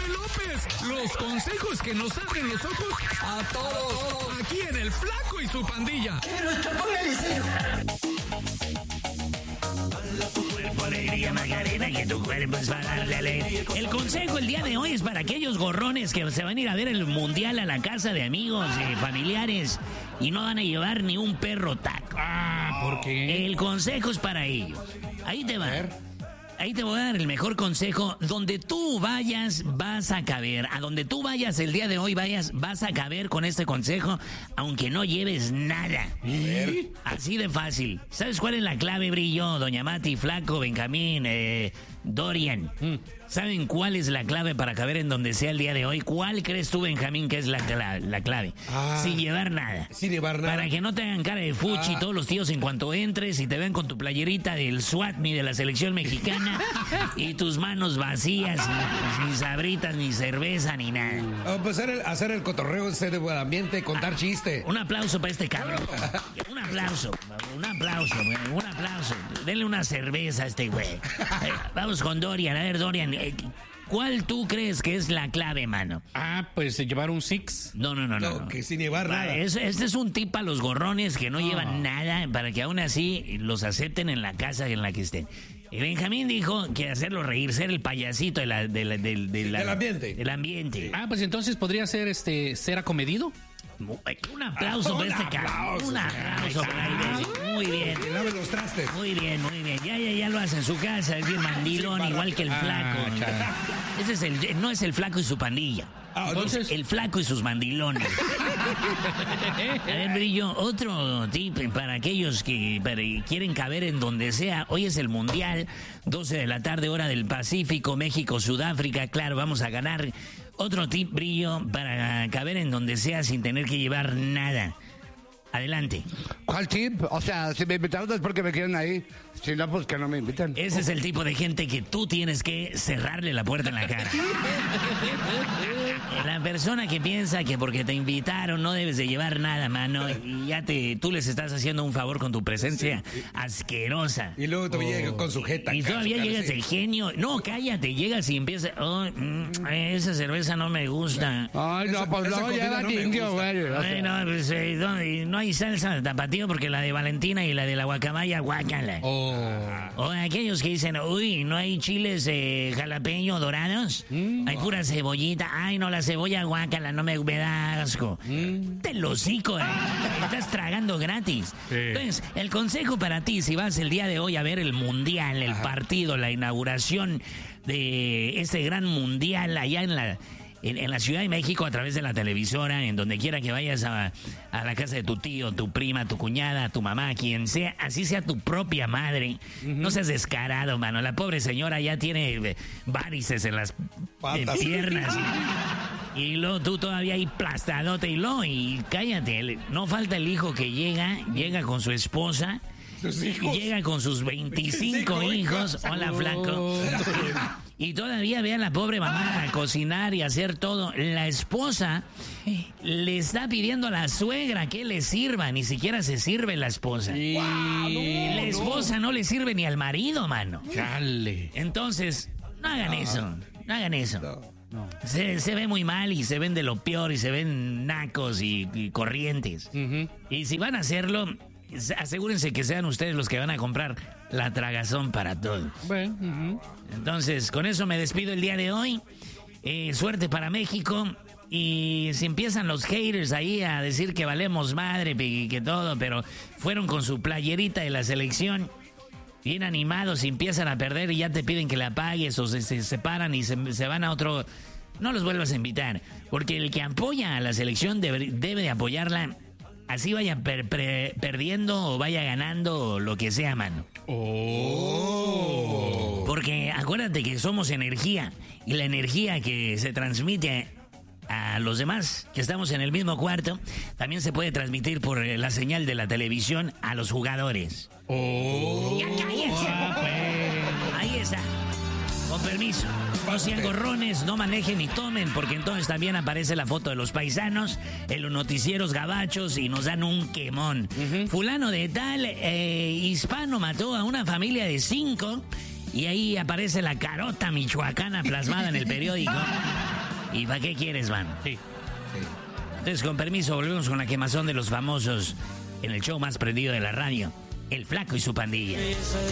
López. Los consejos que nos abren los ojos a todos. Aquí en El Flaco y su pandilla. Tu cuerpo alegría, Macarena, que tu cuerpo es para darle alegría. El consejo el día de hoy es para aquellos gorrones que se van a ir a ver el mundial a la casa de amigos, familiares, y no van a llevar ni un perro taco. ¿Por qué? El consejo es para ellos. Ahí te va. Ahí te voy a dar el mejor consejo. Donde tú vayas, vas a caber. A donde tú vayas el día de hoy, vas a caber con este consejo, aunque no lleves nada. Así de fácil. ¿Sabes cuál es la clave, Brillo? Doña Mati, Flaco, Benjamín, Dorian. ¿Saben cuál es la clave para caber en donde sea el día de hoy? ¿Cuál crees tú, Benjamín, que es la clave? Sin llevar nada. Sin llevar nada. Para que no te hagan cara de fuchi todos los tíos en cuanto entres y te vean con tu playerita del SWAT ni de la selección mexicana y tus manos vacías, sin sabritas, ni cerveza, ni nada. Pues hacer el cotorreo ese de buen ambiente, contar chiste. Un aplauso para este cabrón. Un aplauso. Denle una cerveza a este güey. Vamos con Dorian. A ver, Dorian, ¿cuál tú crees que es la clave, mano? Pues llevar un Six. No. Que sin llevar nada. Este es un tip a los gorrones que no llevan nada para que aún así los acepten en la casa en la que estén. Y Benjamín dijo que hacerlo reír, ser el payasito del ambiente. Del ambiente. Pues entonces podría ser ser acomedido. Un aplauso para este cabrón. Un aplauso para él. Muy bien. Que lave los trastes. Muy bien. Ya lo hace en su casa. Es bien mandilón, igual que el Flaco. No es el Flaco y su pandilla. Entonces, el Flaco y sus mandilones. A ver, Brillo, otro tip para aquellos que quieren caber en donde sea. Hoy es el Mundial, 12 de la tarde, hora del Pacífico, México, Sudáfrica. Claro, vamos a ganar. Otro tip, Brillo, para caber en donde sea sin tener que llevar nada. Adelante. ¿Cuál tip? O sea, si me invitaron es porque me quieren ahí. Si no, pues que no me inviten. Ese es el tipo de gente que tú tienes que cerrarle la puerta en la cara. La persona que piensa que porque te invitaron no debes de llevar nada, mano, y tú les estás haciendo un favor con tu presencia asquerosa. Y luego todavía llega con su jeta. Y todavía llegas de genio. No, cállate, llegas y empiezas. Esa cerveza no me gusta. Ay, no, pues luego lleva tindio, güey. Bueno, pues no hay salsa de tapatío porque la de Valentina y la de la guacamaya, guácala. O aquellos que dicen, uy, ¿no hay chiles jalapeño dorados? Hay pura cebollita. Ay, no, la cebolla guácala, no me da asco. Te lo hocico, estás tragando gratis. Entonces, el consejo para ti, si vas el día de hoy a ver el mundial, el partido, la inauguración de este gran mundial allá en la Ciudad de México a través de la televisora, en donde quiera que vayas a la casa de tu tío, tu prima, tu cuñada, tu mamá, quien sea, así sea tu propia madre, no seas descarado, mano. La pobre señora ya tiene varices en las piernas. Y luego tú todavía ahí plastadote y cállate, no falta el hijo que llega con su esposa. Y llega con sus 25 hijos. Hola, Flaco. Y todavía ve a la pobre mamá a cocinar y hacer todo. La esposa le está pidiendo a la suegra que le sirva. Ni siquiera se sirve la esposa. La esposa no le sirve ni al marido, mano. Chale. Entonces, no hagan eso. No hagan eso. No. Se ve muy mal y se ven de lo peor y se ven nacos y corrientes. Y si van a hacerlo, asegúrense que sean ustedes los que van a comprar la tragazón para todo. Entonces, con eso me despido el día de hoy. Suerte para México. Y si empiezan los haters ahí a decir que valemos madre y que todo, pero fueron con su playerita de la selección, bien animados, y empiezan a perder y ya te piden que la pagues o se separan y se van a otro, no los vuelvas a invitar. Porque el que apoya a la selección debe de apoyarla. Así vaya perdiendo o vaya ganando o lo que sea, mano. Porque acuérdate que somos energía. Y la energía que se transmite a los demás, que estamos en el mismo cuarto, también se puede transmitir por la señal de la televisión a los jugadores. ¡Ya cállense! Ahí está. Con permiso. No sean gorrones, no manejen ni tomen, porque entonces también aparece la foto de los paisanos en los noticieros gabachos y nos dan un quemón. Fulano de tal, hispano mató a una familia de 5 y ahí aparece la carota michoacana plasmada en el periódico. ¿Y para qué quieres, man? Sí. Entonces, con permiso, volvemos con la quemazón de los famosos en el show más prendido de la radio, El Flaco y su Pandilla.